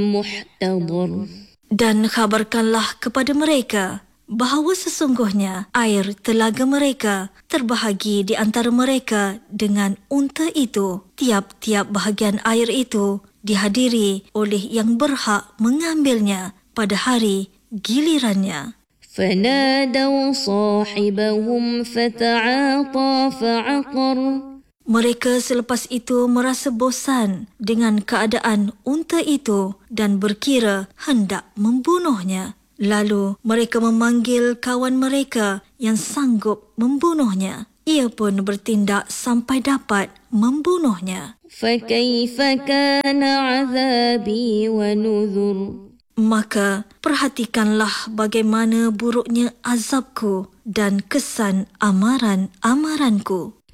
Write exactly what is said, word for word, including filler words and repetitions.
محتضر. Dan khabarkanlah kepada mereka bahawa sesungguhnya air telaga mereka terbahagi di antara mereka dengan unta itu. Tiap-tiap bahagian air itu dihadiri oleh yang berhak mengambilnya pada hari gilirannya. فنادوا صاحبهم فتعاطى فعقر. Mereka selepas itu merasa bosan dengan keadaan unta itu dan berkira hendak membunuhnya. Lalu mereka memanggil kawan mereka yang sanggup membunuhnya. Ia pun bertindak sampai dapat membunuhnya. فكيف كان عذابي ونذر. Maka perhatikanlah bagaimana buruknya azabku dan kesan amaran-amaranku.